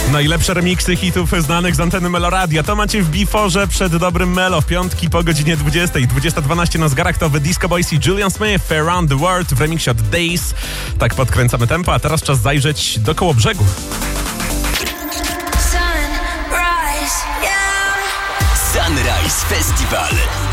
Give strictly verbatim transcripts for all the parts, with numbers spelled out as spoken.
Najlepsze remiksy hitów znanych z anteny Meloradia. To macie w Biforze przed dobrym Melo. W piątki po godzinie dwudziestej. dwudziesta dwanaście na zegarach to The Disco Boys i Julian Smith Around the World w remiksie od Days. Tak podkręcamy tempo, a teraz czas zajrzeć do Kołobrzegu. Sunrise Festival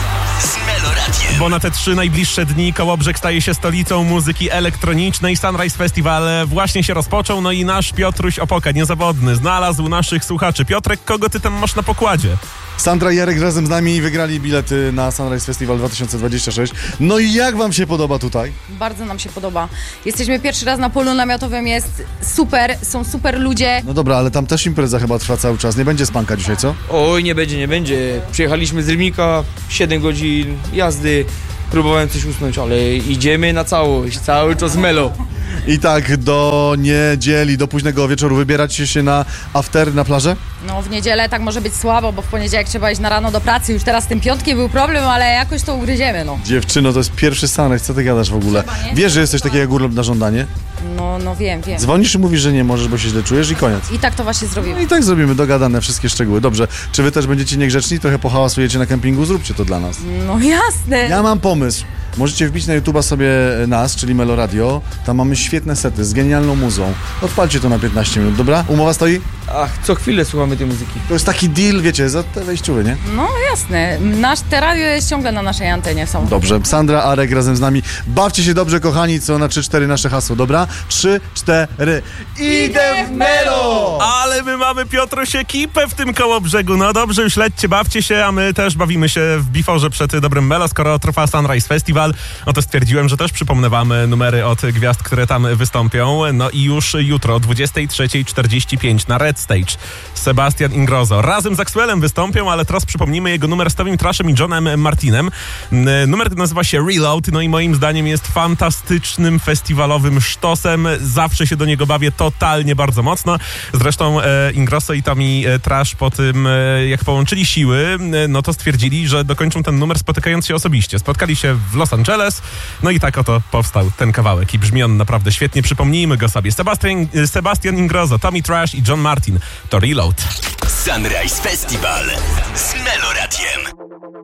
z Meloradiem. Bo na te trzy najbliższe dni Kołobrzeg staje się stolicą muzyki elektronicznej. Sunrise Festival właśnie się rozpoczął, no i nasz Piotruś Opoka, niezawodny, znalazł naszych słuchaczy. Piotrek, kogo ty tam masz na pokładzie? Sandra i Jarek razem z nami wygrali bilety na Sunrise Festival dwa tysiące dwudziesty szósty. No i jak wam się podoba tutaj? Bardzo nam się podoba. Jesteśmy pierwszy raz na polu namiotowym, jest super, są super ludzie. No dobra, ale tam też impreza chyba trwa cały czas. Nie będzie spanka dzisiaj, co? Oj, nie będzie, nie będzie. Przyjechaliśmy z Rybnika, siedem godzin jazdy. Próbowałem coś usnąć, ale idziemy na całość, cały czas melo. I tak do niedzieli, do późnego wieczoru wybieracie się na after na plażę? No w niedzielę tak może być słabo, bo w poniedziałek trzeba iść na rano do pracy. Już teraz z tym piątkiem był problem, ale jakoś to ugryziemy, no. Dziewczyno, to jest pierwszy Sunrise, co ty gadasz w ogóle? Wiesz, że jesteś taki jak urlop na żądanie? No, no wiem, wiem. Dzwonisz i mówisz, że nie możesz, bo się źle czujesz i koniec. I tak to właśnie zrobimy. I tak zrobimy, dogadane wszystkie szczegóły. Dobrze, czy wy też będziecie niegrzeczni, trochę pohałasujecie na kempingu? Zróbcie to dla nas. No jasne. Ja mam pomysł. Możecie wbić na YouTube'a sobie nas, czyli Meloradio. Tam mamy świetne sety z genialną muzą. Odpalcie to na piętnaście minut, dobra? Umowa stoi? Ach, co chwilę słuchamy tej muzyki. To jest taki deal, wiecie, za te wejściowy, nie? No jasne. Nasz, te radio jest ciągle na naszej antenie. Są. Dobrze, Sandra, Arek razem z nami. Bawcie się dobrze, kochani, co na trzy cztery nasze hasło, dobra? trzy cztery. Idę w Melo! Ale my mamy, Piotruś, ekipę w tym Kołobrzegu. No dobrze, już lećcie, bawcie się, a my też bawimy się w Biforze przed dobrym Melo. Skoro trwa Sunrise Festival, no to stwierdziłem, że też przypomnę wam numery od gwiazd, które tam wystąpią. No i już jutro o dwudziesta trzecia czterdzieści pięć na Red Stage Sebastian Ingrosso razem z Axwellem wystąpią, ale teraz przypomnijmy jego numer z Tomim Trashem i Johnem Martinem. Numer nazywa się Reload, no i moim zdaniem jest fantastycznym festiwalowym sztosem. Zawsze się do niego bawię totalnie bardzo mocno. Zresztą e, Ingrosso i Tommy Trash po tym, e, jak połączyli siły, e, no to stwierdzili, że dokończą ten numer spotykając się osobiście. Spotkali się w Los Angeles, no i tak oto powstał ten kawałek i brzmi on naprawdę świetnie. Przypomnijmy go sobie. Sebastian, Sebastian Ingrosso, Tommy Trash i John Martin to Reload. Sunrise Festival z Meloradiem.